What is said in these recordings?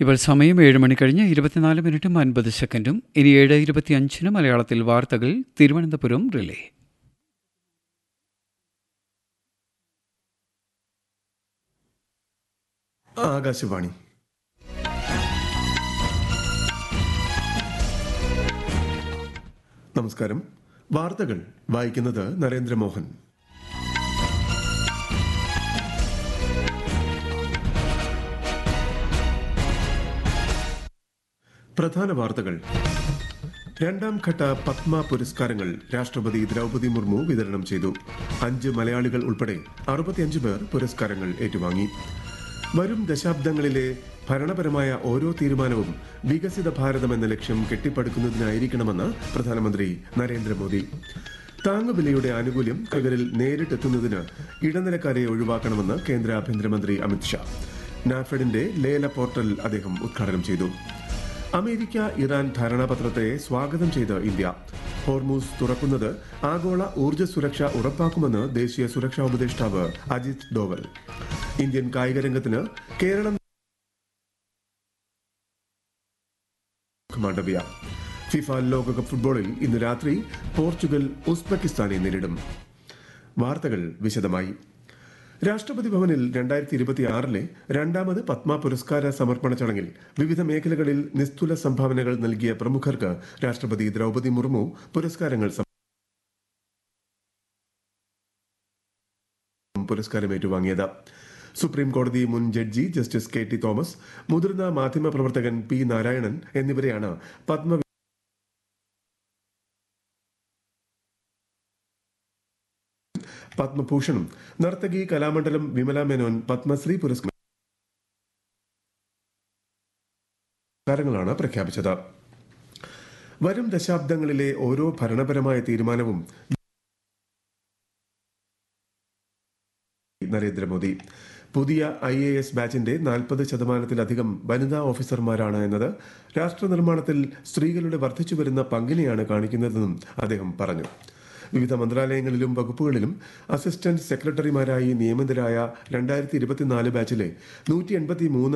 ഇപ്പോൾ സമയം 7 മണി കഴിഞ്ഞ് 24 മിനിറ്റും 50 സെക്കൻഡും. ഇനി 7:25 മലയാളത്തിൽ വാർത്തകൾ തിരുവനന്തപുരം റിലേ. ആകാശവാണി. നമസ്കാരം. വാർത്തകൾ വായിക്കുന്നത് നരേന്ദ്രമോഹൻ. പ്രധാന വാർത്തകൾ. രണ്ടാം ഘട്ട പത്മ പുരസ്കാരങ്ങൾ രാഷ്ട്രപതി ദ്രൗപദി മുർമു വിതരണം ചെയ്തു. 5 മലയാളികൾ ഉൾപ്പെടെ 65 പേർ പുരസ്കാരങ്ങൾ ഏറ്റുവാങ്ങി. വരും ദശാബ്ദങ്ങളിലെ ഭരണപരമായ ഓരോ തീരുമാനവും വികസിത ഭാരതം എന്ന ലക്ഷ്യം കെട്ടിപ്പടുക്കുന്നതിനായിരിക്കണമെന്ന് പ്രധാനമന്ത്രി നരേന്ദ്രമോദി. താങ്ങുവിലയുടെ ആനുകൂല്യം കർഷകരിൽ നേരിട്ടെത്തുന്നതിന് ഇടനിലക്കാരെ ഒഴിവാക്കണമെന്ന് കേന്ദ്ര ആഭ്യന്തരമന്ത്രി അമിത്ഷാ. നാഫെഡിന്റെ ലേല പോർട്ടൽ അദ്ദേഹം ഉദ്ഘാടനം ചെയ്തു. അമേരിക്ക ഇറാൻ ധാരണാപത്രത്തെ സ്വാഗതം ചെയ്ത് ഇന്ത്യ. ഹോർമൂസ് തുറക്കുന്നത് ആഗോള ഊർജ്ജ സുരക്ഷ ഉറപ്പാക്കുമെന്ന് ദേശീയ സുരക്ഷാ ഉപദേഷ്ടാവ് അജിത് ഡോവൽ. ഇന്ത്യൻ കായിക രംഗത്തിന് കേരളം മാണ്ഡവ്യ. ഫിഫ ലോകകപ്പ് ഫുട്ബോളിൽ ഇന്ന് രാത്രി പോർച്ചുഗൽ ഉസ്ബെക്കിസ്ഥാനെ നേരിടും. വാർത്തകൾ വിശദമായി. രാഷ്ട്രപതി ഭവനിൽ 2026 രണ്ടാമത് പത്മ പുരസ്കാര സമർപ്പണ ചടങ്ങിൽ വിവിധ മേഖലകളിൽ നിസ്തുല സംഭാവനകൾ നൽകിയ പ്രമുഖർക്ക് രാഷ്ട്രപതി ദ്രൗപദി മുർമു പുരസ്കാരം ഏറ്റുവാങ്ങിയത്. സുപ്രീം കോടതി മുൻ ജഡ്ജി ജസ്റ്റിസ് KT തോമസ്, മുതിർന്ന മാധ്യമപ്രവർത്തകൻ P നാരായണൻ എന്നിവരെയാണ് പത്മഭൂഷണും നർത്തകി കലാമണ്ഡലം വിമല മേനോൻ പത്മശ്രീ പുരസ്കാരങ്ങളാണ് പ്രഖ്യാപിച്ചത്. വരും ദശാബ്ദങ്ങളിലെ ഓരോ ഭരണപരമായ തീരുമാനവും നരേന്ദ്രമോദി. പുതിയ IAS ബാച്ചിന്റെ 40% വനിതാ ഓഫീസർമാരാണ് എന്നത് രാഷ്ട്ര നിർമ്മാണത്തിൽ സ്ത്രീകളുടെ വർദ്ധിച്ചുവരുന്ന പങ്കിനെയാണ് കാണിക്കുന്നതെന്നും അദ്ദേഹം പറഞ്ഞു. വിവിധ മന്ത്രാലയങ്ങളിലും വകുപ്പുകളിലും അസിസ്റ്റന്റ് സെക്രട്ടറിമാരായി നിയമിതരായ 2024 ബാച്ചിലെ 183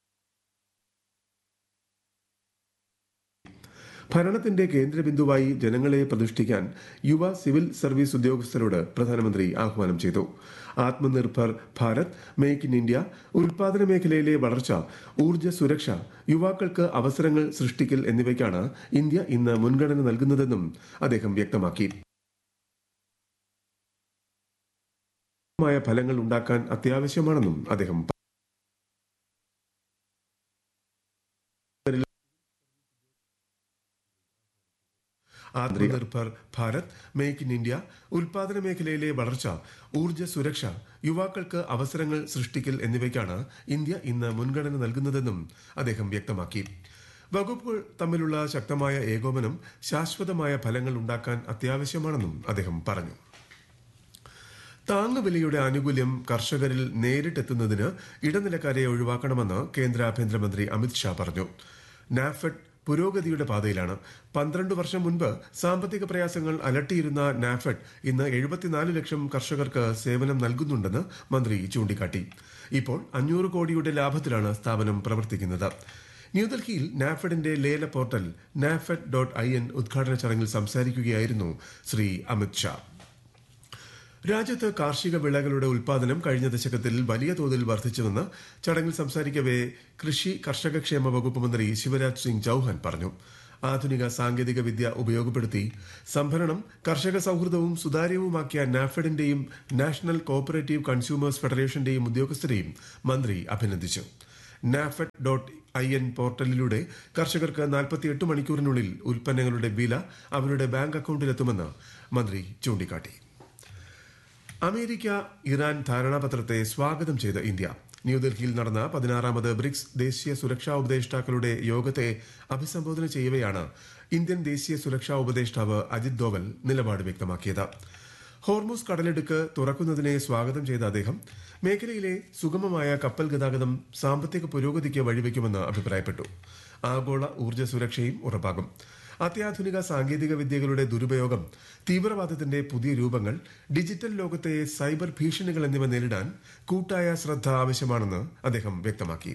ഭരണത്തിന്റെ കേന്ദ്രബിന്ദുവായി ജനങ്ങളെ പ്രതിഷ്ഠിക്കാൻ യുവ സിവിൽ സർവീസ് ഉദ്യോഗസ്ഥരോട് പ്രധാനമന്ത്രി ആഹ്വാനം ചെയ്തു. Atmanirbhar Bharat, make in India, ഉൽപാദന മേഖലയിലെ വളർച്ച, ഊർജ്ജ സുരക്ഷ, യുവാക്കൾക്ക് അവസരങ്ങൾ സൃഷ്ടിക്കൽ എന്നിവയ്ക്കാണ് ഇന്ത്യ ഇന്ന് മുൻഗണന നൽകുന്നതെന്നും അദ്ദേഹം വ്യക്തമാക്കി. ഫലങ്ങൾ ഉണ്ടാക്കാൻ അത്യാവശ്യമാണെന്നും അദ്ദേഹം Atmanirbhar Bharat, make in India, ഉൽപാദന മേഖലയിലെ വളർച്ച, ഊർജ്ജ സുരക്ഷ, യുവാക്കൾക്ക് അവസരങ്ങൾ സൃഷ്ടിക്കൽ എന്നിവയ്ക്കാണ് ഇന്ത്യ ഇന്ന് മുൻഗണന നൽകുന്നതെന്നും അദ്ദേഹം വ്യക്തമാക്കി. വകുപ്പുകൾ തമ്മിലുള്ള ശക്തമായ ഏകോപനം ശാശ്വതമായ ഫലങ്ങൾ ഉണ്ടാക്കാൻ അത്യാവശ്യമാണെന്നും അദ്ദേഹം പറഞ്ഞു. താങ്ങുവിലയുടെ ആനുകൂല്യം കർഷകരിൽ നേരിട്ടെത്തുന്നതിന് ഇടനിലക്കാരെ ഒഴിവാക്കണമെന്ന് കേന്ദ്ര ആഭ്യന്തരമന്ത്രി അമിത്ഷാ പറഞ്ഞു. നാഫെഡ് പുരോഗതിയുടെ പാതയിലാണ്. 12 വർഷം മുൻപ് സാമ്പത്തിക പ്രയാസങ്ങൾ അലട്ടിയിരുന്ന നാഫെഡ് ഇന്ന് 74 ലക്ഷം കർഷകർക്ക് സേവനം നൽകുന്നുണ്ടെന്ന് മന്ത്രി ചൂണ്ടിക്കാട്ടി. ഇപ്പോൾ 500 കോടിയുടെ ലാഭത്തിലാണ് സ്ഥാപനം പ്രവർത്തിക്കുന്നത്. ന്യൂഡൽഹിയിൽ നാഫെഡിന്റെ ലേല പോർട്ടൽ nafed.in ഉദ്ഘാടന ചടങ്ങിൽ സംസാരിക്കുകയായിരുന്നു ശ്രീ അമിത്ഷാ. രാജ്യത്ത് കാർഷിക വിളകളുടെ ഉൽപാദനം കഴിഞ്ഞ ദശകത്തിൽ വലിയ തോതിൽ വർദ്ധിച്ചുവെന്ന് ചടങ്ങിൽ സംസാരിക്കവേ കൃഷി കർഷകക്ഷേമ വകുപ്പ് മന്ത്രി ശിവരാജ് സിംഗ് ചൌഹാൻ പറഞ്ഞു. ആധുനിക സാങ്കേതിക വിദ്യ ഉപയോഗപ്പെടുത്തി സംഭരണം കർഷക സൌഹൃദവും സുതാര്യവുമാക്കിയ നാഫെഡിന്റെയും നാഷണൽ കോഓപ്പറേറ്റീവ് കൺസ്യൂമേഴ്സ് ഫെഡറേഷന്റെയും ഉദ്യോഗസ്ഥരെയും മന്ത്രി അഭിനന്ദിച്ചു. nafed.in പോർട്ടലിലൂടെ കർഷകർക്ക് 48 മണിക്കൂറിനുള്ളിൽ ഉൽപ്പന്നങ്ങളുടെ വില അവരുടെ ബാങ്ക് അക്കൌണ്ടിലെത്തുമെന്ന് മന്ത്രി ചൂണ്ടിക്കാട്ടി. അമേരിക്ക ഇറാൻ ധാരണാപത്രത്തെ സ്വാഗതം ചെയ്ത് ഇന്ത്യ. ന്യൂഡൽഹിയിൽ നടന്ന 16ാമത് ബ്രിക്സ് ദേശീയ സുരക്ഷാ ഉപദേഷ്ടാക്കളുടെ യോഗത്തെ അഭിസംബോധന ചെയ്യവെയാണ് ഇന്ത്യൻ ദേശീയ സുരക്ഷാ ഉപദേഷ്ടാവ് അജിത് ഡോവൽ നിലപാട് വ്യക്തമാക്കിയത്. ഹോർമൂസ് കടലിടുക്ക് തുറക്കുന്നതിനെ സ്വാഗതം ചെയ്ത അദ്ദേഹം മേഖലയിലെ സുഗമമായ കപ്പൽ ഗതാഗതം സാമ്പത്തിക പുരോഗതിക്ക് വഴിവെക്കുമെന്ന് അഭിപ്രായപ്പെട്ടു. ആഗോള ഊർജ്ജ സുരക്ഷയും ഉറപ്പാകും. അത്യാധുനിക സാങ്കേതിക വിദ്യകളുടെ ദുരുപയോഗം, തീവ്രവാദത്തിന്റെ പുതിയ രൂപങ്ങൾ, ഡിജിറ്റൽ ലോകത്തെ സൈബർ ഭീഷണികൾ എന്നിവ നേരിടാൻ കൂട്ടായ ശ്രദ്ധ ആവശ്യമാണെന്ന് അദ്ദേഹം വ്യക്തമാക്കി.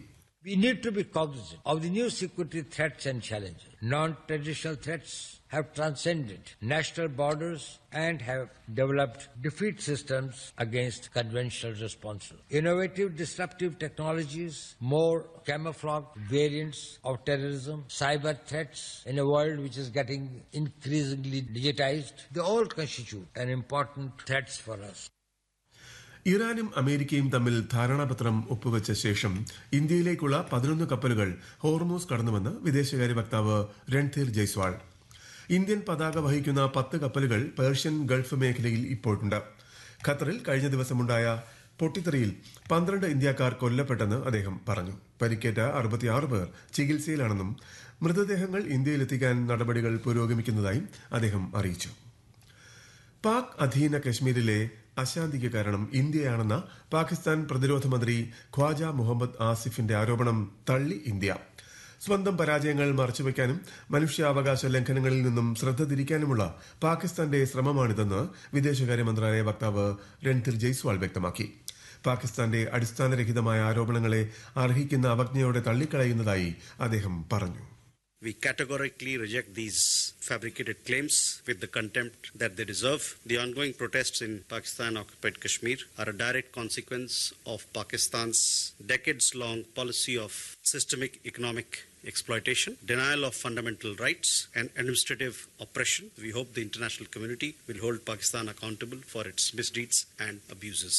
We need to be cognizant of the new security threats and challenges. Non-traditional threats have transcended national borders and have developed defeat systems against conventional responses. Innovative disruptive technologies, more camouflaged variants of terrorism, cyber threats in a world which is getting increasingly digitized, they all constitute an important threats for us. ഇറാനും അമേരിക്കയും തമ്മിൽ ധാരണാപത്രം ഒപ്പുവെച്ച ശേഷം ഇന്ത്യയിലേക്കുള്ള 11 കപ്പലുകൾ Hormuz കടന്നുവെന്ന് വിദേശകാര്യ വക്താവ് രൺധീർ ജയ്സ്വാൾ. ഇന്ത്യൻ പതാക വഹിക്കുന്ന 10 കപ്പലുകൾ പേർഷ്യൻ ഗൾഫ് മേഖലയിൽ ഇപ്പോഴുണ്ട്. ഖത്തറിൽ കഴിഞ്ഞ ദിവസമുണ്ടായ പൊട്ടിത്തെറിയിൽ 12 ഇന്ത്യക്കാർ കൊല്ലപ്പെട്ടെന്ന് അദ്ദേഹം പറഞ്ഞു. പരിക്കേറ്റ 66 പേർ ചികിത്സയിലാണെന്നും മൃതദേഹങ്ങൾ ഇന്ത്യയിലെത്തിക്കാൻ നടപടികൾ പുരോഗമിക്കുന്നതായും അദ്ദേഹം അറിയിച്ചു. പാക് അധീന കശ്മീരിലെ അശാന്തിക്ക് കാരണം ഇന്ത്യയാണെന്ന പാകിസ്ഥാൻ പ്രതിരോധ മന്ത്രി ഖ്വാജ മുഹമ്മദ് ആസിഫിന്റെ ആരോപണം തള്ളി ഇന്ത്യ. സ്വന്തം പരാജയങ്ങൾ മറച്ചുവെക്കാനും മനുഷ്യാവകാശ ലംഘനങ്ങളിൽ നിന്നും ശ്രദ്ധ തിരിക്കാനുമുള്ള പാകിസ്ഥാന്റെ ശ്രമമാണിതെന്ന് വിദേശകാര്യ മന്ത്രാലയ വക്താവ് രൺധീർ ജയ്സ്വാൾ വ്യക്തമാക്കി. പാകിസ്ഥാന്റെ അടിസ്ഥാനരഹിതമായ ആരോപണങ്ങളെ അർഹിക്കുന്ന അവജ്ഞയോടെ തള്ളിക്കളയുന്നതായി അദ്ദേഹം പറഞ്ഞു. We categorically reject these fabricated claims with the contempt that they deserve. The ongoing protests in Pakistan-occupied Kashmir are a direct consequence of Pakistan's decades-long policy of systemic economic exploitation, denial of fundamental rights, and administrative oppression. We hope the international community will hold Pakistan accountable for its misdeeds and abuses.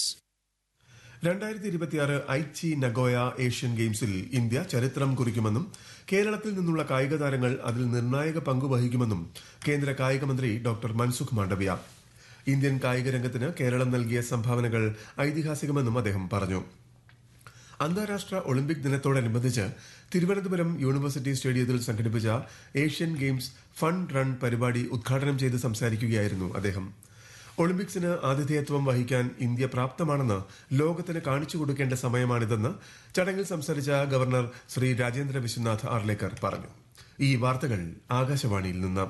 2026 Aichi Nagoya Asian ഗെയിംസിൽ India ചരിത്രം കുറിക്കുമെന്നും കേരളത്തിൽ നിന്നുള്ള കായിക താരങ്ങൾ അതിൽ നിർണായക പങ്കുവഹിക്കുമെന്നും കേന്ദ്ര കായിക മന്ത്രി ഡോക്ടർ മൻസുഖ് മാണ്ഡവ്യ. ഇന്ത്യൻ കായിക രംഗത്തിന് കേരളം നൽകിയ സംഭാവനകൾ ഐതിഹാസികമെന്നും അദ്ദേഹം പറഞ്ഞു. അന്താരാഷ്ട്ര ഒളിമ്പിക് ദിനത്തോടനുബന്ധിച്ച് തിരുവനന്തപുരം യൂണിവേഴ്സിറ്റി സ്റ്റേഡിയത്തിൽ സംഘടിപ്പിച്ച ഏഷ്യൻ ഗെയിംസ് ഫണ്ട് റൺ പരിപാടി ഉദ്ഘാടനം ചെയ്ത് സംസാരിക്കുകയായിരുന്നു അദ്ദേഹം. ഒളിമ്പിക്സിന് ആതിഥേയത്വം വഹിക്കാൻ ഇന്ത്യ പ്രാപ്തമാണെന്ന് ലോകത്തിന് കാണിച്ചു കൊടുക്കേണ്ട സമയമാണിതെന്ന് ചടങ്ങിൽ സംസാരിച്ച ഗവർണർ ശ്രീ രാജേന്ദ്ര വിശ്വനാഥ് ആർലേക്കർ പറഞ്ഞു. ഈ വാർത്തകൾ ആകാശവാണിയിൽ നിന്ന്.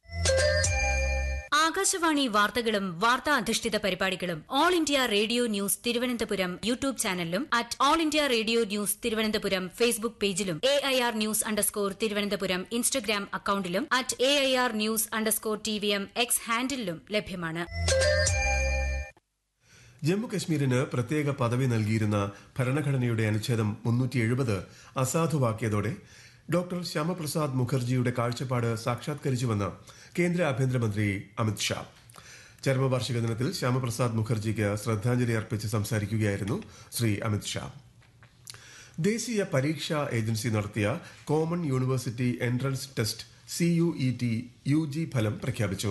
ആകാശവാണി വാർത്തകളും വാർത്താ അധിഷ്ഠിത പരിപാടികളും all India radio news Thiruvananthapuram YouTube ചാനലിലും at all India radio news Thiruvananthapuram Facebook പേജിലും AIR ന്യൂസ് _ തിരുവനന്തപുരം ഇൻസ്റ്റഗ്രാം അക്കൌണ്ടിലും at AIR news _ TVM X ഹാൻഡിലും ലഭ്യമാണ്. ജമ്മു കശ്മീരിന് പ്രത്യേക പദവി നൽകിയിരുന്ന ഭരണഘടനയുടെ അനുച്ഛേദം 370 അസാധുവാക്കിയതോടെ ഡോക്ടർ ശ്യാമപ്രസാദ് മുഖർജിയുടെ കാഴ്ചപ്പാട് സാക്ഷാത്കരിച്ചുവെന്ന് കേന്ദ്ര ആഭ്യന്തരമന്ത്രി അമിത് ഷാ. ചരമവാർഷിക ദിനത്തിൽ ശ്യാമപ്രസാദ് മുഖർജിക്ക് ശ്രദ്ധാഞ്ജലി അർപ്പിച്ച് സംസാരിക്കുകയായിരുന്നു ശ്രീ അമിത് ഷാ. ദേശീയ പരീക്ഷാ ഏജൻസി നടത്തിയ common university entrance test CUET UG ഫലം പ്രഖ്യാപിച്ചു.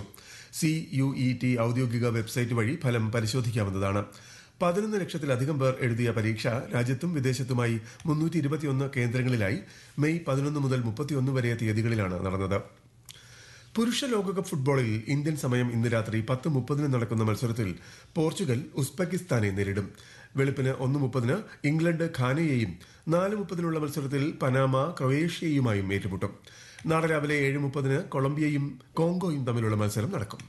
CUET ഔദ്യോഗിക വെബ്സൈറ്റ് വഴി ഫലം പരിശോധിക്കാവുന്നതാണ്. 11 ലക്ഷത്തിലധികം പേർ എഴുതിയ പരീക്ഷ രാജ്യത്തും വിദേശത്തുമായി 321 കേന്ദ്രങ്ങളിലായി മെയ് 11 മുതൽ 31 വരെ തീയതികളിലാണ് നടന്നത്. പുരുഷ ലോകകപ്പ് ഫുട്ബോളിൽ ഇന്ത്യൻ സമയം ഇന്ന് രാത്രി 10:30 നടക്കുന്ന മത്സരത്തിൽ പോർച്ചുഗൽ ഉസ്ബെക്കിസ്ഥാനെ നേരിടും. വെളുപ്പിന് 1:30 ഇംഗ്ലണ്ട് ഘാനയെയും 4:30 മത്സരത്തിൽ പനാമ ക്രൊയേഷ്യയുമായും ഏറ്റുമുട്ടും. നാളെ രാവിലെ 7:30 കൊളംബിയയും കോങ്കോയും തമ്മിലുള്ള മത്സരം നടക്കും.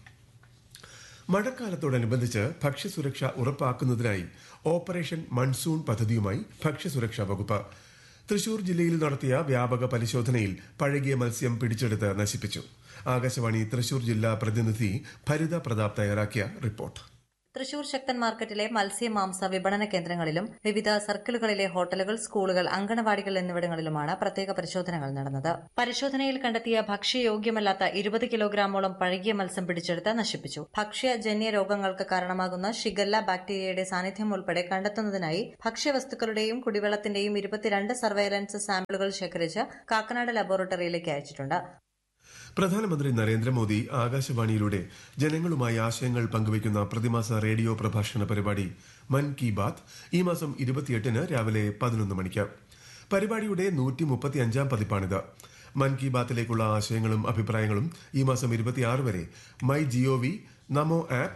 മഴക്കാലത്തോടനുബന്ധിച്ച് ഭക്ഷ്യസുരക്ഷ ഉറപ്പാക്കുന്നതിനായി ഓപ്പറേഷൻ മൺസൂൺ പദ്ധതിയുമായി ഭക്ഷ്യസുരക്ഷാ വകുപ്പ് തൃശൂർ ജില്ലയിൽ നടത്തിയ വ്യാപക പരിശോധനയിൽ പഴകിയ മത്സ്യം പിടിച്ചെടുത്ത് നശിപ്പിച്ചു. ആകാശവാണി തൃശൂർ ജില്ലാ പ്രതിനിധി ഭരിത പ്രതാപ് തയ്യാറാക്കിയ റിപ്പോർട്ട്. തൃശൂർ ശക്തൻ മാർക്കറ്റിലെ മത്സ്യ മാംസ വിപണന കേന്ദ്രങ്ങളിലും വിവിധ സർക്കിളുകളിലെ ഹോട്ടലുകൾ, സ്കൂളുകൾ, അങ്കണവാടികൾ എന്നിവിടങ്ങളിലുമാണ് പ്രത്യേക പരിശോധനകൾ നടന്നത്. പരിശോധനയിൽ കണ്ടെത്തിയ ഭക്ഷ്യയോഗ്യമല്ലാത്ത 20 കിലോഗ്രാമോളം പഴകിയ മത്സ്യം പിടിച്ചെടുത്ത് നശിപ്പിച്ചു. ഭക്ഷ്യജന്യ രോഗങ്ങൾക്ക് കാരണമാകുന്ന ഷിഗല്ല ബാക്ടീരിയയുടെ സാന്നിധ്യം ഉൾപ്പെടെ കണ്ടെത്തുന്നതിനായി ഭക്ഷ്യവസ്തുക്കളുടെയും കുടിവെള്ളത്തിന്റെയും 22 സർവൈലൻസ് സാമ്പിളുകൾ ശേഖരിച്ച് കാക്കനാട് ലബോറട്ടറിയിലേക്ക് അയച്ചിട്ടുണ്ട്. പ്രധാനമന്ത്രി നരേന്ദ്രമോദി ആകാശവാണിയിലൂടെ ജനങ്ങളുമായി ആശയങ്ങൾ പങ്കുവയ്ക്കുന്ന പ്രതിമാസ റേഡിയോ പ്രഭാഷണ പരിപാടി മൻ കി ബാത് ഈ മാസം 28-ന് രാവിലെ 11 മണിക്ക്. പരിപാടിയുടെ 135-ാം പതിപ്പാണിത്. മൻ കി ബാത്തിലേക്കുള്ള ആശയങ്ങളും അഭിപ്രായങ്ങളും ഈ മാസം 26 വരെ MyGov, നമോ ആപ്പ്,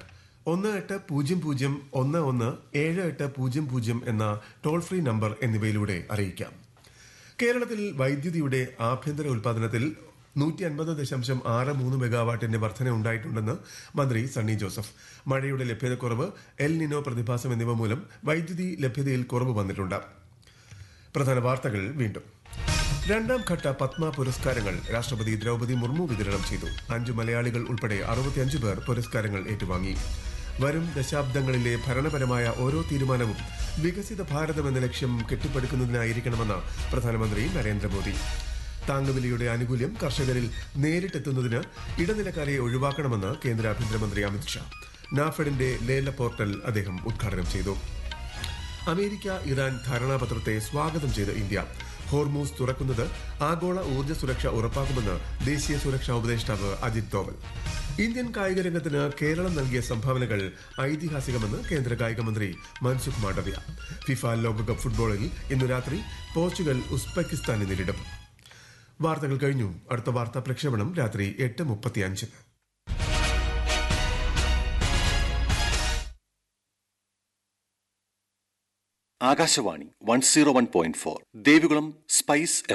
1800117800 എന്ന ടോൾ ഫ്രീ നമ്പർ എന്നിവയിലൂടെ അറിയിക്കാം. കേരളത്തിൽ വൈദ്യുതിയുടെ ആഭ്യന്തര ഉൽപാദനത്തിൽ 150.63 മെഗാവാട്ടിന്റെ വർധന ഉണ്ടായിട്ടുണ്ടെന്ന് മന്ത്രി സണ്ണി ജോസഫ്. മഴയുടെ ലഭ്യതക്കുറവ്, എൽ നിനോ പ്രതിഭാസം എന്നിവ മൂലം വൈദ്യുതി ലഭ്യതയിൽ കുറവ് വന്നിട്ടുണ്ട്. പ്രധാന വാർത്തകൾ വീണ്ടും. രണ്ടാം ഘട്ട പത്മ പുരസ്കാരങ്ങൾ രാഷ്ട്രപതി ദ്രൗപദി മുർമു വിതരണം ചെയ്തു. 5 മലയാളികൾ ഉൾപ്പെടെ 65 പേർ പുരസ്കാരങ്ങൾ ഏറ്റുവാങ്ങി. വരും ദശാബ്ദങ്ങളിലെ ഭരണപരമായ ഓരോ തീരുമാനവും വികസിത ഭാരതം എന്ന ലക്ഷ്യം കെട്ടിപ്പടുക്കുന്നതിനായിരിക്കണമെന്ന് പ്രധാനമന്ത്രി നരേന്ദ്രമോദി. താങ്ങുവിലയുടെ ആനുകൂല്യം കർഷകരിൽ നേരിട്ടെത്തുന്നതിന് ഇടനിലക്കാരെ ഒഴിവാക്കണമെന്ന് കേന്ദ്ര ആഭ്യന്തരമന്ത്രി അമിത്ഷാ. നാഫെഡിന്റെ ലേല പോർട്ടൽ അദ്ദേഹം ഉദ്ഘാടനം ചെയ്തു. അമേരിക്ക ഇറാൻ ധാരണാപത്രത്തെ സ്വാഗതം ചെയ്ത് ഇന്ത്യ. ഹോർമൂസ് തുറക്കുന്നത് ആഗോള ഊർജ്ജ സുരക്ഷ ഉറപ്പാക്കുമെന്ന് ദേശീയ സുരക്ഷാ ഉപദേഷ്ടാവ് അജിത് ഡോവൽ. ഇന്ത്യൻ കായിക രംഗത്തിന് കേരളം നൽകിയ സംഭാവനകൾ ഐതിഹാസികമെന്ന് കേന്ദ്ര കായിക മന്ത്രി മൻസുഖ് മാണ്ഡവ്യ. ഫിഫ ലോകകപ്പ് ഫുട്ബോളിൽ ഇന്ന് രാത്രി പോർച്ചുഗൽ ഉസ്ബെക്കിസ്ഥാനെ നേരിടും. വാർത്തകൾ കഴിഞ്ഞു. അടുത്ത വാർത്താ പ്രക്ഷേപണം രാത്രി 8:35. ആകാശവാണി 101.4 ദേവികുളം സ്പൈസ്